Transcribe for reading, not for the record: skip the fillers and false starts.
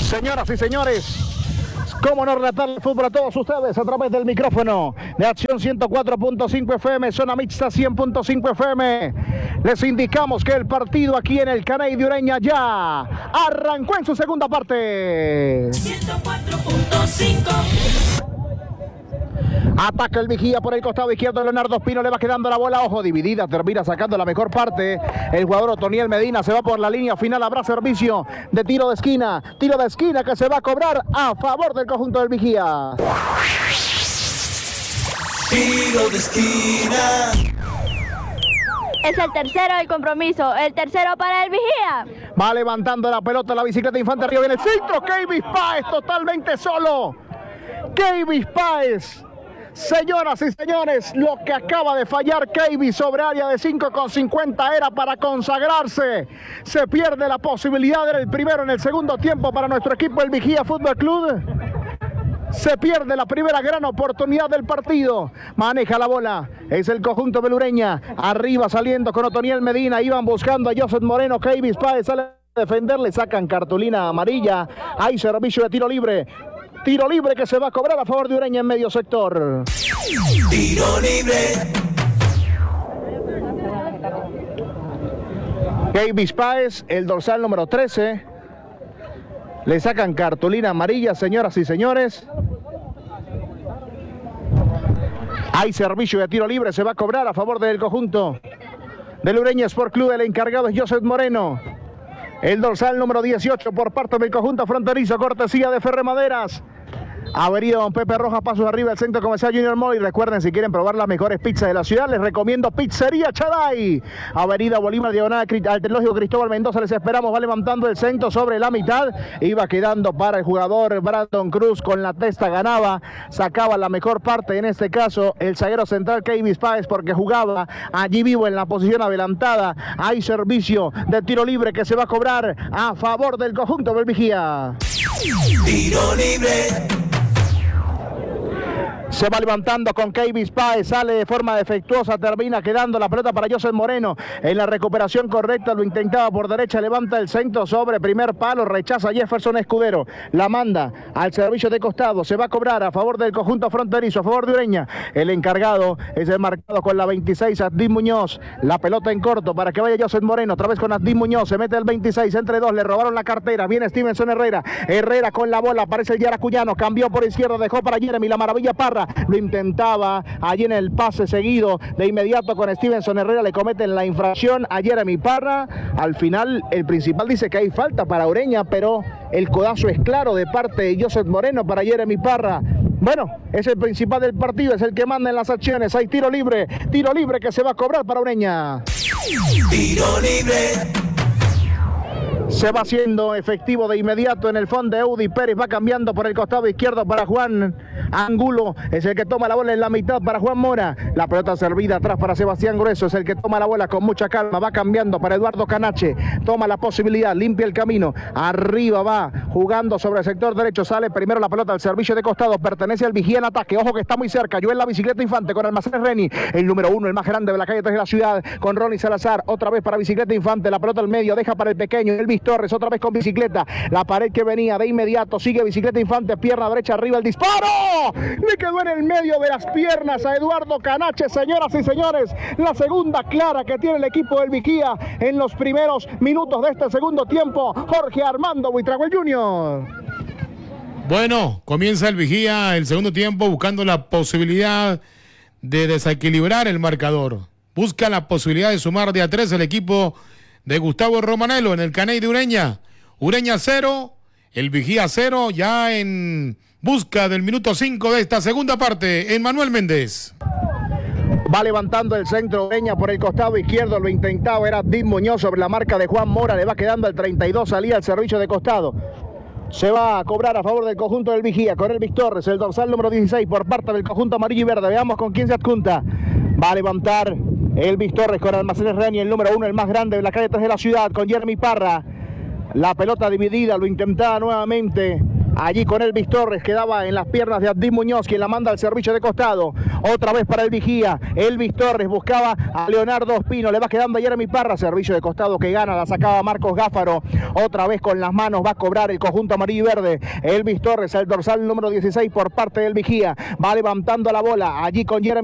Señoras y señores, cómo no relatar el fútbol a todos ustedes a través del micrófono de Acción 104.5 FM, Zona Mixta 100.5 FM. Les indicamos que el partido aquí en el Caney de Ureña ya arrancó en su segunda parte. 104.5. Ataca el Vigía por el costado izquierdo. Leonardo Espino le va quedando la bola. Ojo, dividida. Termina sacando la mejor parte. El jugador Otoniel Medina se va por la línea final. Habrá servicio de tiro de esquina. Tiro de esquina que se va a cobrar a favor del conjunto del Vigía. Tiro de esquina. Es el tercero del compromiso. El tercero para el Vigía. Va levantando la pelota la bicicleta Infante. Arriba viene el centro. Keivis Páez totalmente solo. Keivis Páez. Señoras y señores, lo que acaba de fallar Keivis sobre área de 5,50 era para consagrarse. Se pierde la posibilidad, era el primero en el segundo tiempo para nuestro equipo, el Vigía Fútbol Club. Se pierde la primera gran oportunidad del partido. Maneja la bola, es el conjunto belureña. Arriba saliendo con Otoniel Medina, iban buscando a Joseph Moreno. Keivis Páez sale a defender, le sacan cartulina amarilla. Hay servicio de tiro libre. Tiro libre que se va a cobrar a favor de Ureña en medio sector. Tiro libre. Keivis Páez, el dorsal número 13. Le sacan cartulina amarilla, señoras y señores. Hay servicio de tiro libre, se va a cobrar a favor del conjunto del Ureña Sport Club. El encargado es Joseph Moreno. El dorsal número 18 por parte del conjunto fronterizo, cortesía de Ferremaderas. Avenida Don Pepe Rojas, pasos arriba del Centro Comercial Junior Mall. Y recuerden, si quieren probar las mejores pizzas de la ciudad, les recomiendo Pizzería Chaday. Avenida Bolívar, diagonal al Tecnológico Cristóbal Mendoza, les esperamos. Va levantando el centro sobre la mitad. Iba quedando para el jugador Brandon Cruz, con la testa ganaba. Sacaba la mejor parte, en este caso, el zaguero central Keivis Páez, porque jugaba allí vivo en la posición adelantada. Hay servicio de tiro libre que se va a cobrar a favor del conjunto del Vigía. Tiro libre. Se va levantando con Keivis Páez, sale de forma defectuosa, termina quedando la pelota para Joseph Moreno. En la recuperación correcta, lo intentaba por derecha, levanta el centro sobre primer palo, rechaza Jefferson Escudero, la manda al servicio de costado, se va a cobrar a favor del conjunto fronterizo, a favor de Ureña. El encargado es el marcado con la 26, Adín Muñoz. La pelota en corto para que vaya Joseph Moreno, otra vez con Adín Muñoz, se mete el 26, entre dos, le robaron la cartera, viene Stevenson Herrera. Herrera con la bola, aparece el Yaracuyano, cambió por izquierda, dejó para Jeremy, la maravilla Parra. Lo intentaba allí en el pase seguido, de inmediato con Stevenson Herrera, le cometen la infracción a Jeremy Parra. Al final el principal dice que hay falta para Ureña, pero el codazo es claro de parte de Joseph Moreno para Jeremy Parra. Bueno, es el principal del partido, es el que manda en las acciones. Hay tiro libre que se va a cobrar para Ureña. Tiro libre. Se va haciendo efectivo de inmediato en el fondo de Eudi Pérez, va cambiando por el costado izquierdo para Juan Angulo, es el que toma la bola en la mitad para Juan Mora. La pelota servida atrás para Sebastián Grueso, es el que toma la bola con mucha calma, va cambiando para Eduardo Canache, toma la posibilidad, limpia el camino, arriba va, jugando sobre el sector derecho, sale primero la pelota al servicio de costado, pertenece al Vigía en ataque, ojo que está muy cerca, yo en la bicicleta Infante con Almacenes Reni, el número 1, el más grande de la calle 3 de la ciudad, con Ronnie Salazar, otra vez para bicicleta Infante, la pelota al medio, deja para el pequeño, Elvis Torres, otra vez con bicicleta, la pared que venía de inmediato, sigue bicicleta Infante, pierna derecha arriba, el disparo, le quedó en el medio de las piernas a Eduardo Canache. Señoras y señores, la segunda clara que tiene el equipo del Vigía en los primeros minutos de este segundo tiempo, Jorge Armando Buitrago Jr. Bueno, comienza el Vigía el segundo tiempo buscando la posibilidad de desequilibrar el marcador, busca la posibilidad de sumar de a 3 el equipo de Gustavo Romanello en el Caney de Ureña. Ureña 0, el Vigía 0, ya en busca del minuto 5 de esta segunda parte. Emmanuel Méndez. Va levantando el centro Ureña por el costado izquierdo, lo intentaba, era Adín Muñoz sobre la marca de Juan Mora, le va quedando el 32, salía al servicio de costado. Se va a cobrar a favor del conjunto del Vigía con Elvis Torres, el dorsal número 16 por parte del conjunto amarillo y verde. Veamos con quién se adjunta. Va a levantar Elvis Torres con Almacenes Reni, el número 1, el más grande de la calle 3 de la ciudad, con Jeremy Parra. La pelota dividida, lo intentaba nuevamente Allí con Elvis Torres, quedaba en las piernas de Abdín Muñoz, quien la manda al servicio de costado. Otra vez para el vigía. Elvis Torres buscaba a Leonardo Ospino. Le va quedando a Jeremy Parra. Servicio de costado que gana. La sacaba Marcos Gáfaro. Otra vez con las manos va a cobrar el conjunto amarillo y verde. Elvis Torres, el dorsal número 16 por parte del vigía. Va levantando la bola. Allí con Jeremy